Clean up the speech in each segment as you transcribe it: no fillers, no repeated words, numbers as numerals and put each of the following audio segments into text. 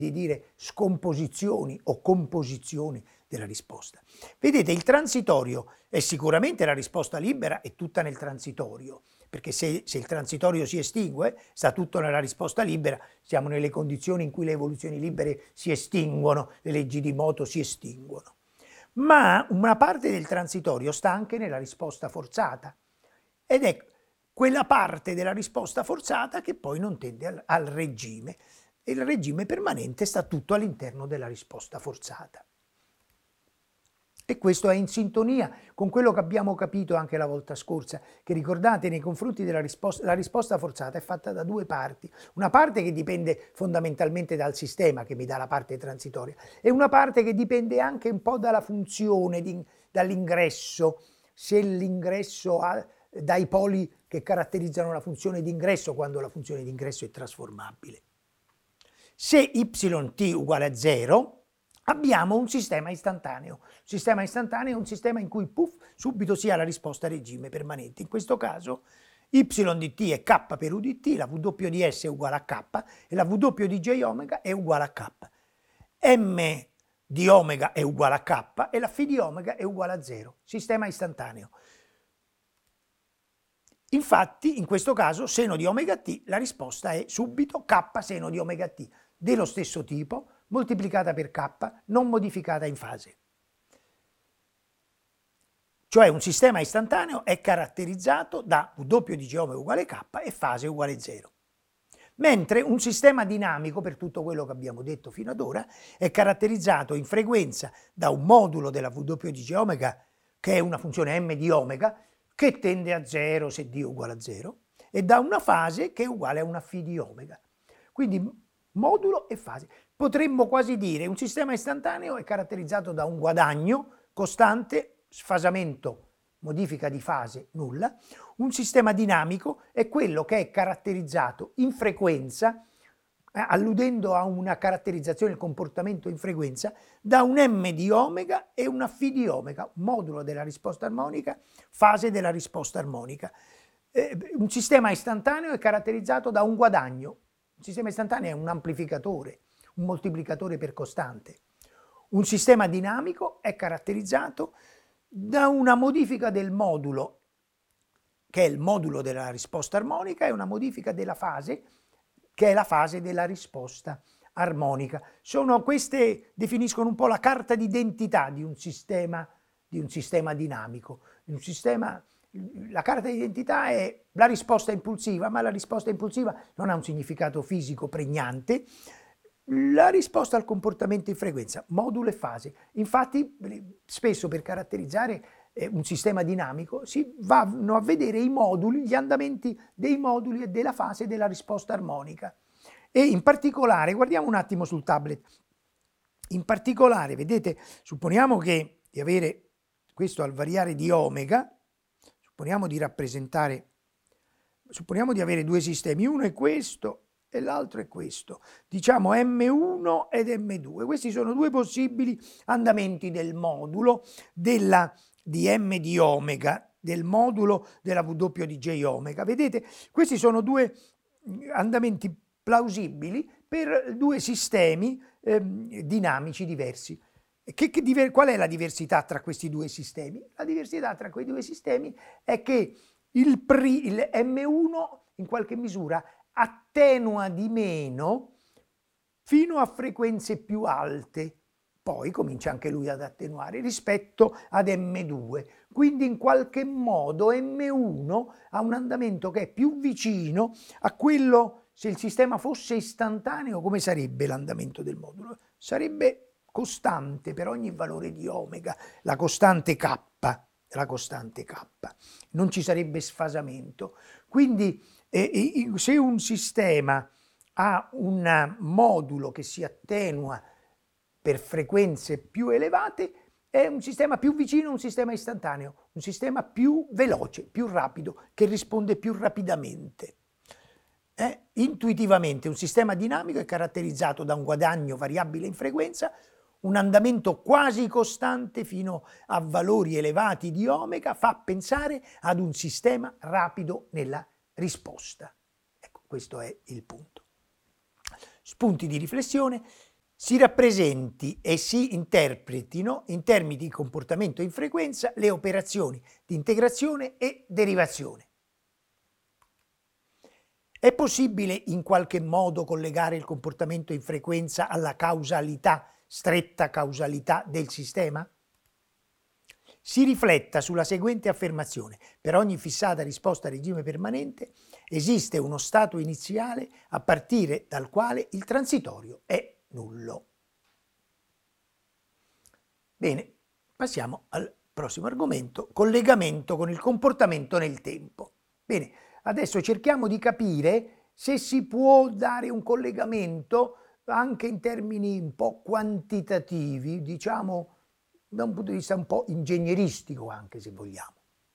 di dire scomposizioni o composizioni della risposta. Vedete, il transitorio è sicuramente la risposta libera, è tutta nel transitorio, perché se il transitorio si estingue, sta tutto nella risposta libera, siamo nelle condizioni in cui le evoluzioni libere si estinguono, le leggi di moto si estinguono. Ma una parte del transitorio sta anche nella risposta forzata, ed è quella parte della risposta forzata che poi non tende al regime. Il regime permanente sta tutto all'interno della risposta forzata. E questo è in sintonia con quello che abbiamo capito anche la volta scorsa, che ricordate nei confronti della risposta, la risposta forzata è fatta da due parti. Una parte che dipende fondamentalmente dal sistema, che mi dà la parte transitoria, e una parte che dipende anche un po' dalla funzione, dall'ingresso, se l'ingresso ha dai poli che caratterizzano la funzione d'ingresso, quando la funzione d'ingresso è trasformabile. Se yt uguale a 0, abbiamo un sistema istantaneo. Un sistema istantaneo è un sistema in cui subito si ha la risposta a regime permanente. In questo caso y di t è k per u di t, la w di s è uguale a k e la w di j omega è uguale a k. M di omega è uguale a k e la φ di omega è uguale a 0. Sistema istantaneo. Infatti, in questo caso, seno di omega t, la risposta è subito k seno di omega t, dello stesso tipo, moltiplicata per k, non modificata in fase. Cioè un sistema istantaneo è caratterizzato da W di G omega uguale k e fase uguale 0. Mentre un sistema dinamico, per tutto quello che abbiamo detto fino ad ora, è caratterizzato in frequenza da un modulo della W di G omega, che è una funzione m di omega, che tende a 0 se d uguale a 0, e da una fase che è uguale a una φ di omega. Quindi modulo e fase. Potremmo quasi dire un sistema istantaneo è caratterizzato da un guadagno costante, sfasamento, modifica di fase nulla. Un sistema dinamico è quello che è caratterizzato in frequenza, alludendo a una caratterizzazione del comportamento in frequenza, da un m di omega e una φ di omega, modulo della risposta armonica, fase della risposta armonica. Un sistema istantaneo è caratterizzato da un guadagno. Un sistema istantaneo è un amplificatore, un moltiplicatore per costante. Un sistema dinamico è caratterizzato da una modifica del modulo, che è il modulo della risposta armonica, e una modifica della fase, che è la fase della risposta armonica. Queste definiscono un po' la carta d'identità di un sistema dinamico. La carta d'identità è la risposta impulsiva, ma la risposta impulsiva non ha un significato fisico pregnante. La risposta al comportamento in frequenza, modulo e fase. Infatti, spesso per caratterizzare un sistema dinamico si vanno a vedere i moduli, gli andamenti dei moduli e della fase della risposta armonica. E in particolare, guardiamo un attimo sul tablet, in particolare, vedete, supponiamo di avere questo al variare di omega, supponiamo di avere due sistemi, uno è questo e l'altro è questo, diciamo M1 ed M2. Questi sono due possibili andamenti del modulo di M di omega, del modulo della W di J omega. Vedete, questi sono due andamenti plausibili per due sistemi dinamici diversi. Qual è la diversità tra questi due sistemi? La diversità tra quei due sistemi è che il M1 in qualche misura attenua di meno fino a frequenze più alte, poi comincia anche lui ad attenuare rispetto ad M2. Quindi in qualche modo M1 ha un andamento che è più vicino a quello, se il sistema fosse istantaneo, come sarebbe l'andamento del modulo? Sarebbe costante per ogni valore di omega, la costante K. Non ci sarebbe sfasamento. Quindi se un sistema ha un modulo che si attenua per frequenze più elevate, è un sistema più vicino a un sistema istantaneo, un sistema più veloce, più rapido, che risponde più rapidamente. Intuitivamente un sistema dinamico è caratterizzato da un guadagno variabile in frequenza, un andamento quasi costante fino a valori elevati di omega, fa pensare ad un sistema rapido nella risposta. Ecco, questo è il punto. Spunti di riflessione. si rappresenti e si interpretino in termini di comportamento in frequenza le operazioni di integrazione e derivazione. È possibile in qualche modo collegare il comportamento in frequenza alla causalità, stretta causalità del sistema? Si rifletta sulla seguente affermazione: per ogni fissata risposta a regime permanente esiste uno stato iniziale a partire dal quale il transitorio è nullo. Bene, passiamo al prossimo argomento: collegamento con il comportamento nel tempo. Bene, adesso cerchiamo di capire se si può dare un collegamento anche in termini un po' quantitativi, diciamo da un punto di vista un po' ingegneristico anche, se vogliamo.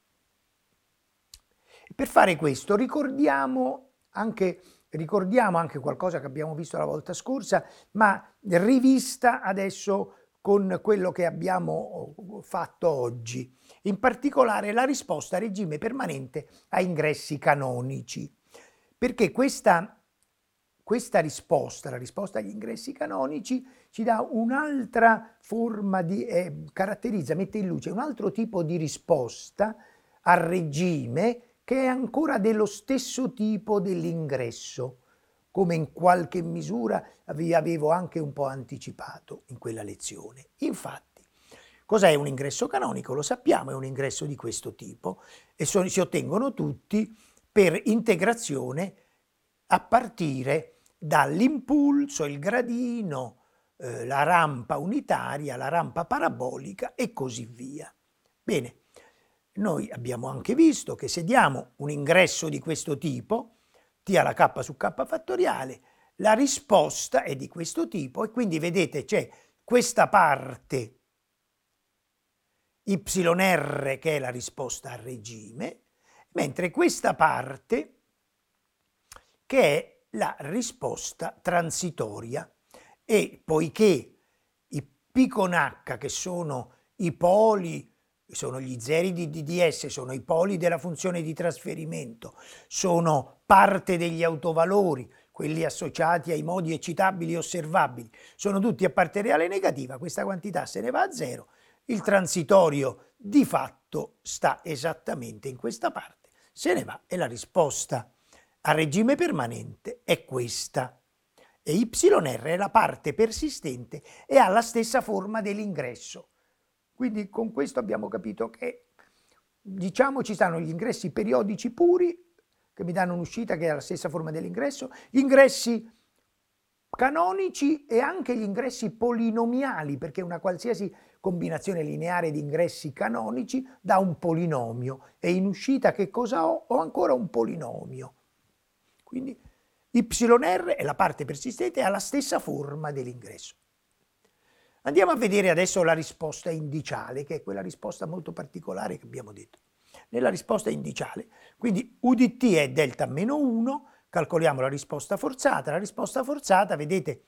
E per fare questo ricordiamo anche qualcosa che abbiamo visto la volta scorsa, ma rivista adesso con quello che abbiamo fatto oggi, in particolare la risposta a regime permanente a ingressi canonici, perché questa risposta, la risposta agli ingressi canonici, ci dà un'altra forma di, caratterizza, mette in luce un altro tipo di risposta a regime che è ancora dello stesso tipo dell'ingresso, come in qualche misura vi avevo anche un po' anticipato in quella lezione. Infatti, cos'è un ingresso canonico? Lo sappiamo, è un ingresso di questo tipo e si ottengono tutti per integrazione a partire dall'impulso, il gradino, la rampa unitaria, la rampa parabolica e così via. Bene, noi abbiamo anche visto che se diamo un ingresso di questo tipo, t alla k su k fattoriale, la risposta è di questo tipo e quindi vedete c'è questa parte yr che è la risposta a regime, mentre questa parte che è la risposta transitoria, e poiché i P con H, che sono i poli, sono gli zeri di ds, sono i poli della funzione di trasferimento, sono parte degli autovalori, quelli associati ai modi eccitabili e osservabili, sono tutti a parte reale negativa, questa quantità se ne va a zero, il transitorio di fatto sta esattamente in questa parte, se ne va e la risposta a regime permanente è questa. E yr è la parte persistente e ha la stessa forma dell'ingresso. Quindi con questo abbiamo capito che, diciamo, ci stanno gli ingressi periodici puri che mi danno un'uscita che ha la stessa forma dell'ingresso, gli ingressi canonici e anche gli ingressi polinomiali, perché una qualsiasi combinazione lineare di ingressi canonici dà un polinomio e in uscita che cosa ho? Ho ancora un polinomio. Quindi yr è la parte persistente e ha la stessa forma dell'ingresso. Andiamo a vedere adesso la risposta indiciale, che è quella risposta molto particolare che abbiamo detto. Nella risposta indiciale, quindi u di t è delta meno 1, calcoliamo la risposta forzata, vedete,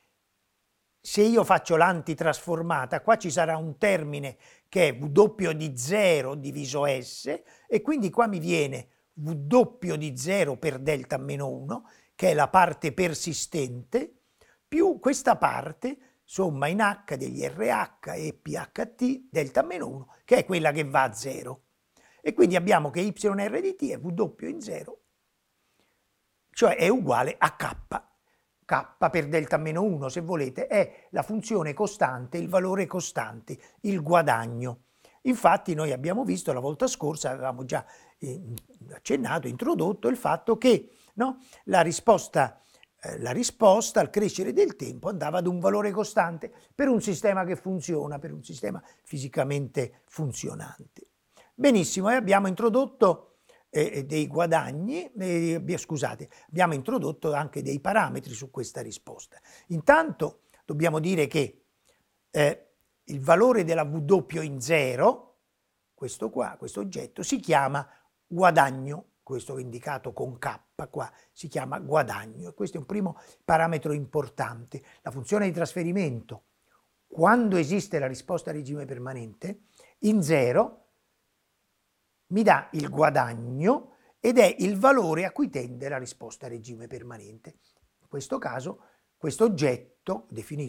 se io faccio l'antitrasformata, qua ci sarà un termine che è w di 0 diviso s, e quindi qua mi viene w di 0 per delta meno 1, che è la parte persistente, più questa parte, somma in h degli RH e pht delta meno 1, che è quella che va a 0. E quindi abbiamo che yr di t è w in 0, cioè è uguale a k. K per delta meno 1, se volete, è la funzione costante, il valore costante, il guadagno. Infatti noi abbiamo visto la volta scorsa, avevamo già accennato, introdotto il fatto che la risposta al crescere del tempo andava ad un valore costante per un sistema che funziona, per un sistema fisicamente funzionante. Benissimo, e abbiamo introdotto dei guadagni, abbiamo introdotto anche dei parametri su questa risposta. Intanto dobbiamo dire che il valore della W in 0, questo qua, questo oggetto, si chiama guadagno, questo indicato con K qua si chiama guadagno, e questo è un primo parametro importante. La funzione di trasferimento, quando esiste la risposta a regime permanente, in 0 mi dà il guadagno ed è il valore a cui tende la risposta a regime permanente. In questo caso, questo oggetto, definito